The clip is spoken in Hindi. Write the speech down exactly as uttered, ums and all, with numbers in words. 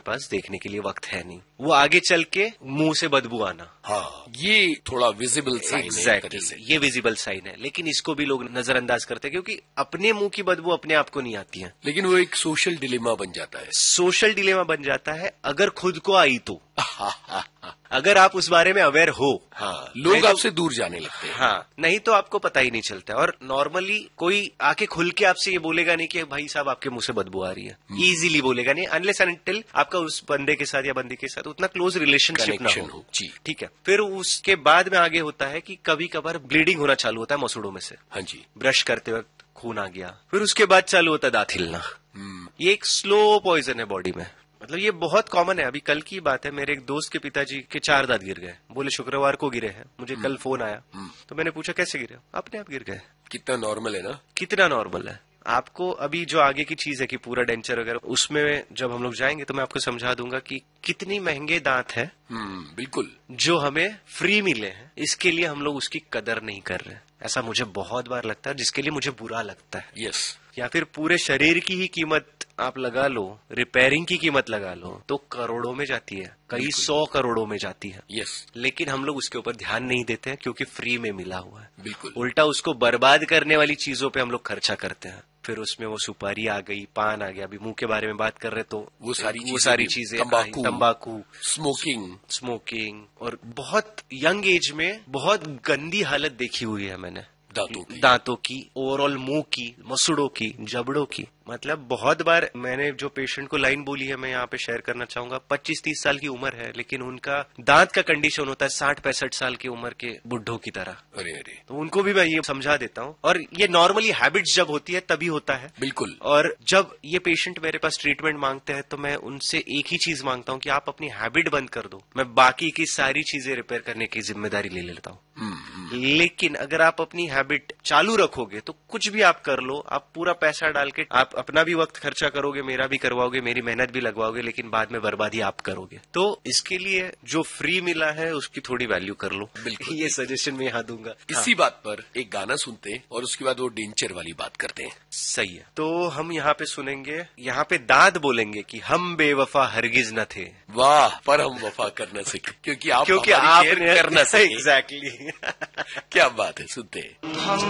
पास देखने के लिए वक्त है नहीं। वो आगे चल के मुंह से बदबू आना, हाँ, ये थोड़ा विजिबल साइन है। एग्जैक्टली, ये विजिबल साइन है, लेकिन इसको भी लोग नजरअंदाज करते हैं क्योंकि अपने मुंह की बदबू अपने आप को नहीं आती है। लेकिन वो एक सोशल डिलेमा बन जाता है। सोशल डिलेमा बन जाता है अगर खुद को आई तो अगर आप उस बारे में अवेयर हो, हाँ, लोग तो, आपसे दूर जाने लगते हैं। हाँ, नहीं तो आपको पता ही नहीं चलता। और नॉर्मली कोई आके खुल के आपसे ये बोलेगा नहीं कि भाई साहब आपके मुंह से बदबू आ रही है, इजीली बोलेगा नहीं, अनलेस एंड अनटिल आपका उस बंदे के साथ या बंदी के साथ उतना क्लोज रिलेशनशिप ना हो। जी, ठीक है। फिर उसके बाद में आगे होता है कि कभी कभार ब्लीडिंग होना चालू होता है मसूड़ों में से। हाँ जी, ब्रश करते वक्त खून आ गया। फिर उसके बाद चालू होता है दांत हिलना। ये एक स्लो पॉइजन है बॉडी में, मतलब ये बहुत कॉमन है। अभी कल की बात है, मेरे एक दोस्त के पिताजी के चार दांत गिर गए। बोले शुक्रवार को गिरे हैं, मुझे कल फोन आया तो मैंने पूछा कैसे गिरे, अपने आप गिर गए। कितना नॉर्मल है ना, कितना नॉर्मल है। आपको अभी जो आगे की चीज है कि पूरा डेंचर वगैरह, उसमें जब हम लोग जाएंगे तो मैं आपको समझा दूंगा कि कितनी महंगे दांत हैं बिल्कुल जो हमें फ्री मिले हैं, इसके लिए हम लोग उसकी कदर नहीं कर रहे। ऐसा मुझे बहुत बार लगता है, जिसके लिए मुझे बुरा लगता है। यस। या फिर पूरे शरीर की ही कीमत आप लगा लो, रिपेयरिंग की कीमत लगा लो तो करोड़ों में जाती है, कई सौ करोड़ों में जाती है। यस। लेकिन हम लोग उसके ऊपर ध्यान नहीं देते हैं क्योंकि फ्री में मिला हुआ है। बिल्कुल। उल्टा उसको बर्बाद करने वाली चीजों पे हम लोग खर्चा करते हैं। फिर उसमें वो सुपारी आ गई, पान आ गया, अभी मुंह के बारे में बात कर रहे तो वो सारी वो सारी चीजें, तंबाकू, तंबाकू, स्मोकिंग स्मोकिंग और बहुत यंग एज में बहुत गंदी हालत देखी हुई है मैंने दांतों की, दांतों की, ओवरऑल मुंह की, मसूड़ों की, जबड़ों की। मतलब बहुत बार मैंने जो पेशेंट को लाइन बोली है मैं यहाँ पे शेयर करना चाहूंगा। पच्चीस तीस साल की उम्र है लेकिन उनका दांत का कंडीशन होता है साठ पैंसठ साल की उम्र के बुढ़ों की तरह। अरे अरे, तो उनको भी मैं ये समझा देता हूँ। और ये नॉर्मली हैबिट्स जब होती है तभी होता है। बिल्कुल। और जब ये पेशेंट मेरे पास ट्रीटमेंट मांगते हैं तो मैं उनसे एक ही चीज मांगता हूँ कि आप अपनी हैबिट बंद कर दो, मैं बाकी की सारी चीजें रिपेयर करने की जिम्मेदारी ले लेता हूँ। लेकिन अगर आप अपनी हैबिट चालू रखोगे तो कुछ भी आप कर लो, आप पूरा पैसा डाल के आप अपना भी वक्त खर्चा करोगे, मेरा भी करवाओगे, मेरी मेहनत भी लगवाओगे, लेकिन बाद में बर्बादी आप करोगे। तो इसके लिए जो फ्री मिला है उसकी थोड़ी वैल्यू कर लो। बिल्कुल, ये सजेशन मैं यहाँ दूंगा। इसी हाँ। बात पर एक गाना सुनते हैं और उसके बाद वो डेंचर वाली बात करते हैं। सही है। तो हम यहाँ पे सुनेंगे, यहाँ पे दांत बोलेंगे कि हम बेवफा हरगिज न थे। वाह, पर हम वफा कर न सके क्योंकि आप क्योंकि आप कर न सके। एग्जैक्टली। क्या बात है, सुनते हैं।